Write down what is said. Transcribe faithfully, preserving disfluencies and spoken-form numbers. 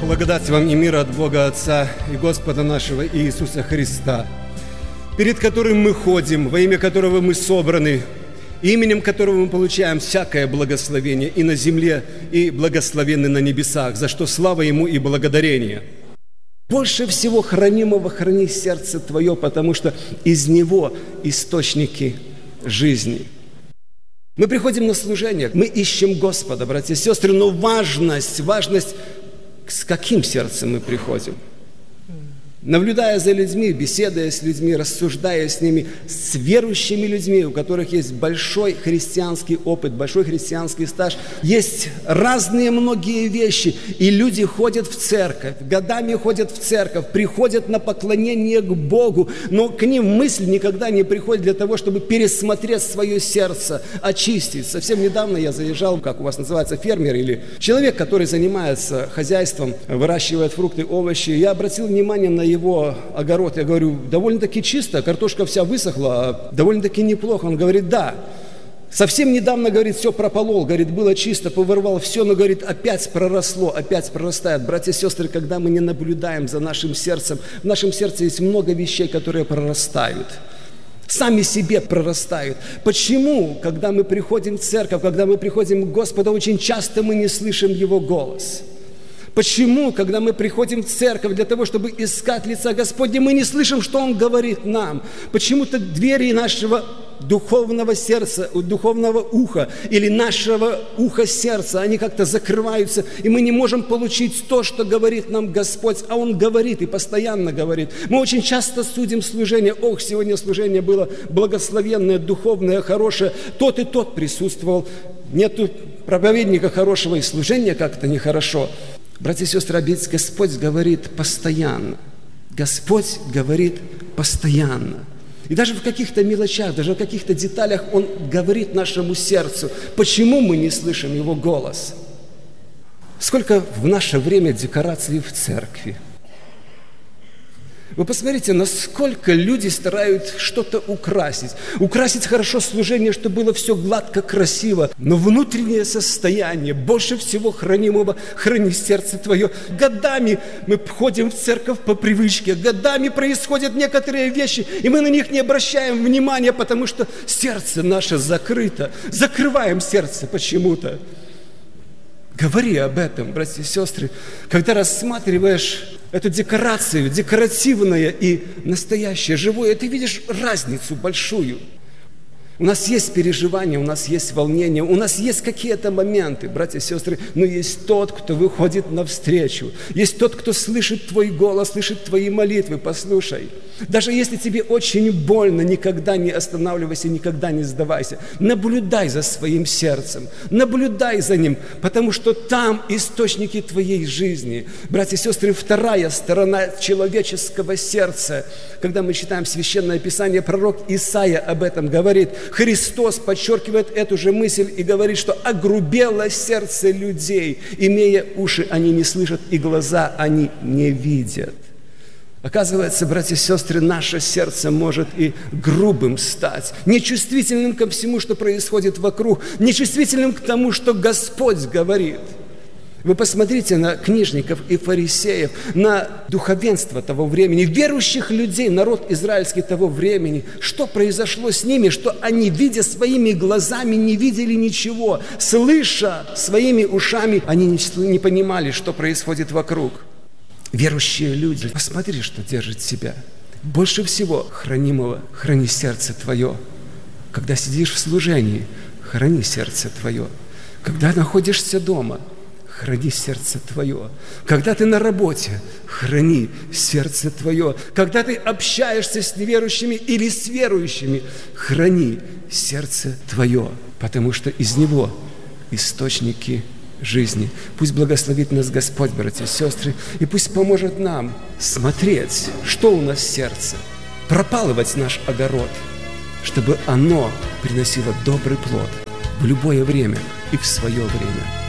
Благодать вам и мир от Бога Отца и Господа нашего Иисуса Христа, перед которым мы ходим, во имя которого мы собраны, именем которого мы получаем всякое благословение и на земле, и благословенны на небесах, за что слава Ему и благодарение. Больше всего хранимого храни сердце твое, потому что из него источники жизни. Мы приходим на служение, мы ищем Господа, братья и сестры, но важность, важность, с каким сердцем мы приходим. Наблюдая за людьми, беседуя с людьми, рассуждая с ними, с верующими людьми, у которых есть большой христианский опыт, большой христианский стаж, есть разные многие вещи, и люди ходят в церковь, годами ходят в церковь, приходят на поклонение к Богу, но к ним мысль никогда не приходит для того, чтобы пересмотреть свое сердце, очистить. Совсем недавно я заезжал, как у вас называется, фермер или человек, который занимается хозяйством, выращивает фрукты, овощи. Я обратил внимание на его огород, я говорю, довольно-таки чисто, картошка вся высохла, довольно-таки неплохо. Он говорит, да, совсем недавно, говорит, все прополол, говорит, было чисто, повырвал все, но, говорит, опять проросло, опять прорастает. Братья и сестры, когда мы не наблюдаем за нашим сердцем, в нашем сердце есть много вещей, которые прорастают. Сами себе прорастают. Почему, когда мы приходим в церковь, когда мы приходим к Господу, очень часто мы не слышим Его голос? Почему, когда мы приходим в церковь для того, чтобы искать лица Господня, мы не слышим, что Он говорит нам? Почему-то двери нашего духовного сердца, духовного уха или нашего уха сердца, они как-то закрываются, и мы не можем получить то, что говорит нам Господь, а Он говорит и постоянно говорит. Мы очень часто судим служение. Ох, сегодня служение было благословенное, духовное, хорошее. Тот и тот присутствовал. Нету проповедника хорошего, и служение как-то нехорошо. Братья и сестры, ведь Господь говорит постоянно. Господь говорит постоянно. И даже в каких-то мелочах, даже в каких-то деталях Он говорит нашему сердцу. Почему мы не слышим Его голос? Сколько в наше время декораций в церкви? Вы посмотрите, насколько люди стараются что-то украсить. Украсить хорошо служение, чтобы было все гладко, красиво. Но внутреннее состояние, больше всего хранимого, храни сердце твое. Годами мы ходим в церковь по привычке. Годами происходят некоторые вещи, и мы на них не обращаем внимания, потому что сердце наше закрыто. Закрываем сердце почему-то. Говори об этом, братья и сестры, когда рассматриваешь эту декорацию, декоративное и настоящее, живое, ты видишь разницу большую. У нас есть переживания, у нас есть волнение, у нас есть какие-то моменты, братья и сестры, но есть тот, кто выходит навстречу, есть тот, кто слышит твой голос, слышит твои молитвы, послушай. Даже если тебе очень больно, никогда не останавливайся, никогда не сдавайся. Наблюдай за своим сердцем, наблюдай за ним, потому что там источники твоей жизни. Братья и сестры, вторая сторона человеческого сердца. Когда мы читаем Священное Писание, пророк Исаия об этом говорит. Христос подчеркивает эту же мысль и говорит, что огрубело сердце людей, имея уши, они не слышат, и глаза они не видят. Оказывается, братья и сестры, наше сердце может и грубым стать, нечувствительным ко всему, что происходит вокруг, нечувствительным к тому, что Господь говорит. Вы посмотрите на книжников и фарисеев, на духовенство того времени, верующих людей, народ израильский того времени. Что произошло с ними, что они, видя своими глазами, не видели ничего, слыша своими ушами, они не, не понимали, что происходит вокруг. Верующие люди, посмотри, что держит себя. Больше всего хранимого храни сердце твое. Когда сидишь в служении, храни сердце твое. Когда находишься дома, храни сердце твое. Когда ты на работе, храни сердце твое. Когда ты общаешься с неверующими или с верующими, храни сердце твое, потому что из него источники жизни. Пусть благословит нас Господь, братья и сестры, и пусть поможет нам смотреть, что у нас в сердце, пропалывать наш огород, чтобы оно приносило добрый плод в любое время и в свое время.